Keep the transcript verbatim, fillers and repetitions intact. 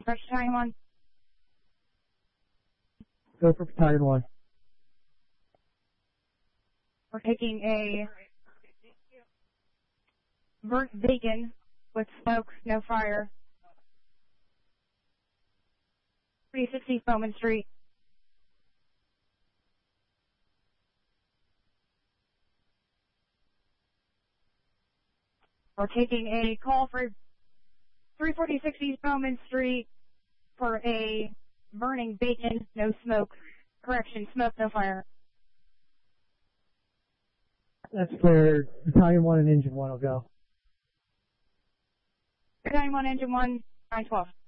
Fresh Battalion one. Go for Battalion one. We're taking a burnt bacon with smoke, no fire. three sixty Bowman Street. We're taking a call for three forty-six East Bowman Street for a burning bacon, no smoke. Correction, smoke, no fire. That's clear. Battalion one and Engine one will go. Battalion one, Engine one, nine twelve.